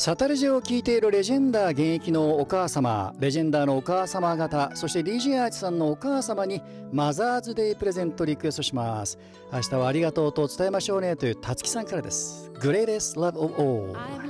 サタレジを聞いているレジェンダー現役のお母様、レジェンダーのお母様方、そして DJ アーチさんのお母様にマザーズデープレゼントリクエストします。明日はありがとうと伝えましょうねというたつきさんからです。Greatest love of all